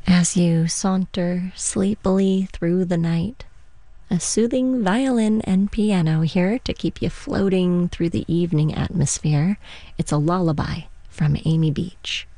As you saunter sleepily through the night, a soothing violin and piano here to keep you floating through the evening atmosphere. It's a lullaby from Amy Beach.